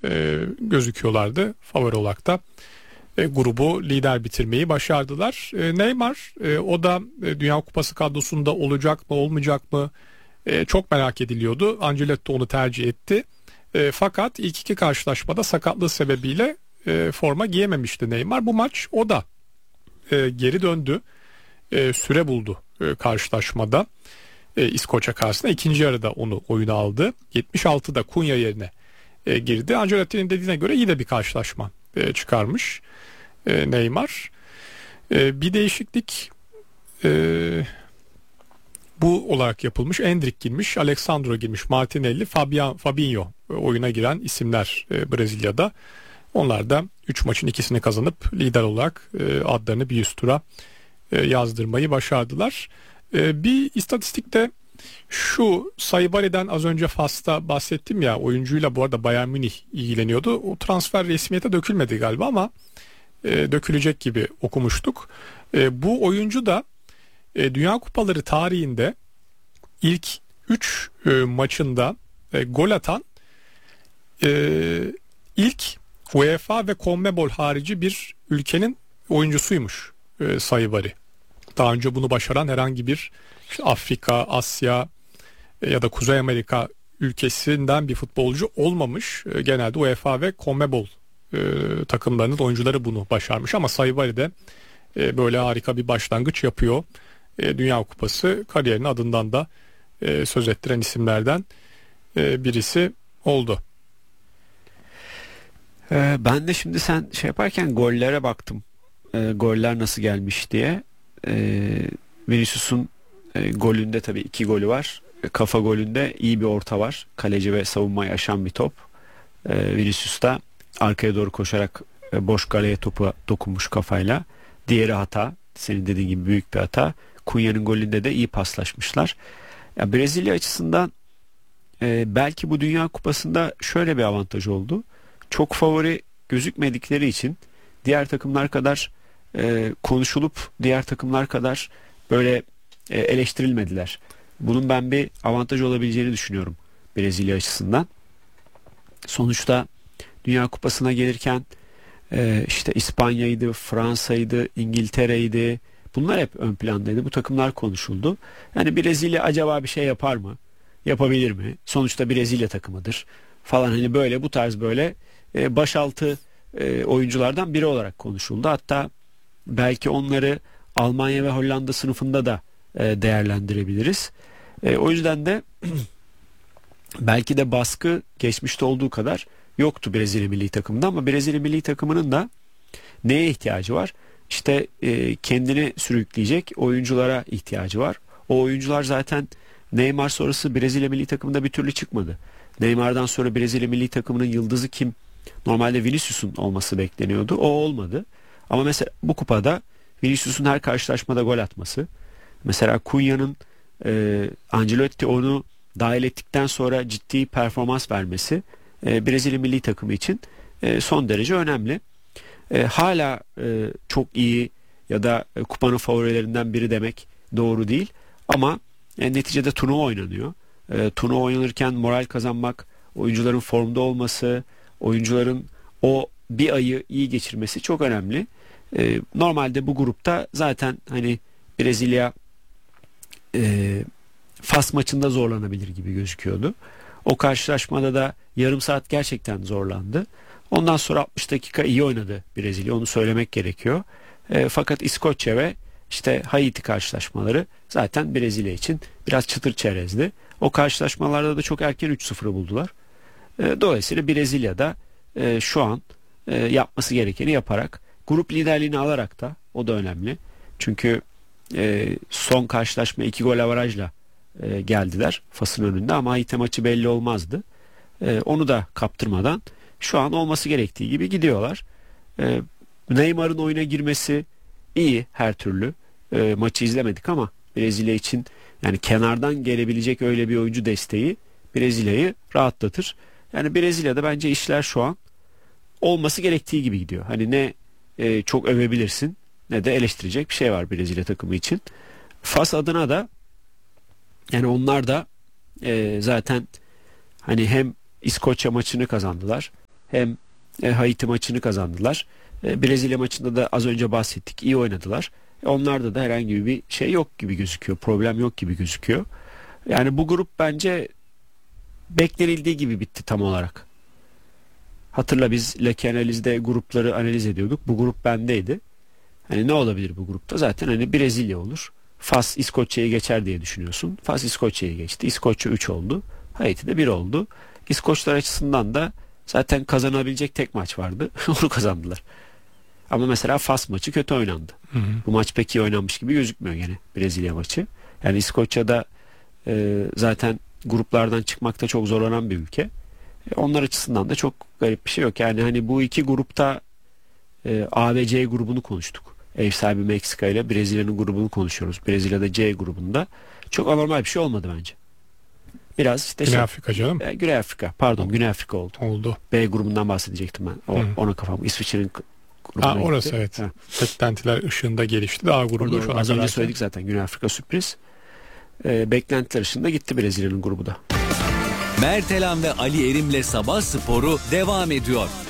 gözüküyorlardı favori olarak da. Grubu lider bitirmeyi başardılar. Neymar o da Dünya Kupası kadrosunda olacak mı olmayacak mı çok merak ediliyordu. Ancelotti onu tercih etti. Fakat ilk iki karşılaşmada sakatlığı sebebiyle forma giyememişti Neymar. Bu maç o da geri döndü. Süre buldu karşılaşmada. İskoçya karşısında ikinci yarıda onu oyuna aldı. 76'da Cunha yerine girdi. Ancelotti'nin dediğine göre iyi de bir karşılaşma çıkarmış Neymar. Bir değişiklik bu olarak yapılmış. Endrick girmiş, Alexandro girmiş, Martinelli, Fabinho oyuna giren isimler Brezilya'da. Onlar da 3 maçın ikisini kazanıp lider olarak adlarını bir üst tura yazdırmayı başardılar. Bir istatistikte şu Saibari'den az önce Fas'ta bahsettim ya, oyuncuyla bu arada Bayern Münih ilgileniyordu. O transfer resmiyete dökülmedi galiba ama dökülecek gibi okumuştuk. Bu oyuncu da Dünya Kupaları tarihinde ilk 3 maçında gol atan ilk UEFA ve CONMEBOL harici bir ülkenin oyuncusuymuş Saibari. Daha önce bunu başaran herhangi bir işte Afrika, Asya ya da Kuzey Amerika ülkesinden bir futbolcu olmamış. Genelde UEFA ve CONMEBOL takımlarının oyuncuları bunu başarmış ama Saibari de böyle harika bir başlangıç yapıyor. Dünya Kupası kariyerinin adından da söz ettiren isimlerden birisi oldu. Ben de şimdi sen şey yaparken gollere baktım. Goller nasıl gelmiş diye. Vinicius'un golünde tabii 2 golü var. Kafa golünde iyi bir orta var. Kaleci ve savunmayı aşan bir top. Vinicius da arkaya doğru koşarak boş kaleye topu dokunmuş kafayla. Diğeri hata. Senin dediğin gibi büyük bir hata. Cunha'nın golünde de iyi paslaşmışlar. Ya Brezilya açısından belki bu Dünya Kupası'nda şöyle bir avantaj oldu. Çok favori gözükmedikleri için diğer takımlar kadar konuşulup diğer takımlar kadar böyle eleştirilmediler. Bunun ben bir avantaj olabileceğini düşünüyorum Brezilya açısından. Sonuçta Dünya Kupası'na gelirken işte İspanya'ydı, Fransa'ydı, İngiltere'ydi. Bunlar hep ön plandaydı. Bu takımlar konuşuldu. Yani Brezilya acaba bir şey yapar mı? Yapabilir mi? Sonuçta Brezilya takımıdır falan, hani böyle bu tarz böyle başaltı oyunculardan biri olarak konuşuldu. Hatta belki onları Almanya ve Hollanda sınıfında da değerlendirebiliriz. O yüzden de belki de baskı geçmişte olduğu kadar yoktu Brezilya milli takımında, ama Brezilya milli takımının da neye ihtiyacı var? İşte kendini sürükleyecek oyunculara ihtiyacı var. O oyuncular zaten Neymar sonrası Brezilya milli takımında bir türlü çıkmadı. Neymar'dan sonra Brezilya milli takımının yıldızı kim? Normalde Vinicius'un olması bekleniyordu. O olmadı. Ama mesela bu kupada Vinicius'un her karşılaşmada gol atması. Mesela Cunha'nın Ancelotti onu dahil ettikten sonra ciddi performans vermesi Brezilya milli takımı için son derece önemli. Hala çok iyi ya da kupanın favorilerinden biri demek doğru değil. Ama neticede turnuva oynanıyor. Turnuva oynanırken moral kazanmak, oyuncuların formda olması, oyuncuların o bir ayı iyi geçirmesi çok önemli. Normalde bu grupta zaten hani Brezilya Fas maçında zorlanabilir gibi gözüküyordu. O karşılaşmada da yarım saat gerçekten zorlandı. Ondan sonra 60 dakika iyi oynadı Brezilya, onu söylemek gerekiyor. Fakat İskoçya ve işte Haiti karşılaşmaları zaten Brezilya için biraz çıtır çerezdi. O karşılaşmalarda da çok erken 3-0'ı buldular. Dolayısıyla Brezilya da şu an yapması gerekeni yaparak, grup liderliğini alarak da, o da önemli. Çünkü son karşılaşma 2 gol avarajla geldiler Fas'ın önünde, ama Haiti maçı belli olmazdı. Onu da kaptırmadan şu an olması gerektiği gibi gidiyorlar. Neymar'ın oyuna girmesi iyi her türlü. Maçı izlemedik ama Brezilya için yani kenardan gelebilecek öyle bir oyuncu desteği Brezilya'yı rahatlatır. Yani Brezilya'da bence işler şu an olması gerektiği gibi gidiyor. Hani ne çok övebilirsin ne de eleştirecek bir şey var Brezilya takımı için. Fas adına da yani onlar da zaten hani hem İskoçya maçını kazandılar, hem Haiti maçını kazandılar. Brezilya maçında da az önce bahsettik, iyi oynadılar. Onlarda da herhangi bir şey yok gibi gözüküyor. Problem yok gibi gözüküyor. Yani bu grup bence beklenildiği gibi bitti tam olarak. Hatırla, biz Leki Analiz'de grupları analiz ediyorduk. Bu grup bendeydi. Hani ne olabilir bu grupta? Zaten hani Brezilya olur. Fas İskoçya'yı geçer diye düşünüyorsun. Fas İskoçya'yı geçti. İskoçya 3 oldu. Haiti de 1 oldu. İskoçlar açısından da zaten kazanabilecek tek maç vardı. Onu kazandılar. Ama mesela Fas maçı kötü oynandı. Hı hı. Bu maç pek iyi oynanmış gibi gözükmüyor gene Brezilya maçı. Yani İskoçya'da zaten gruplardan çıkmakta çok zorlanan bir ülke. Onlar açısından da çok garip bir şey yok. Yani hani bu iki grupta A ve C grubunu konuştuk. Ev sahibi Meksika ile Brezilya'nın grubunu konuşuyoruz. Brezilya'da C grubunda. Çok anormal bir şey olmadı bence. Biraz işte Güney Afrika canım. Güney Afrika. Pardon, Güney Afrika oldu. Oldu. B grubundan bahsedecektim ben. Ona kafam. İsviçre'nin grubuna Orası gitti. evet. Beklentiler ışığında gelişti. A grubu şu an az önce söyledik zaten, Güney Afrika sürpriz. Beklentiler ışığında gitti Brezilya'nın grubu da. Mert Elan ve Ali Erim'le Sabah Sporu devam ediyor.